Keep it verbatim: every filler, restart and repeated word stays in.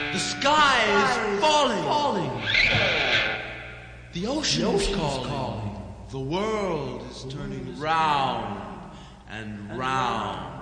The sky is falling. falling. The ocean, the ocean is calling. calling. The world is turning round and round.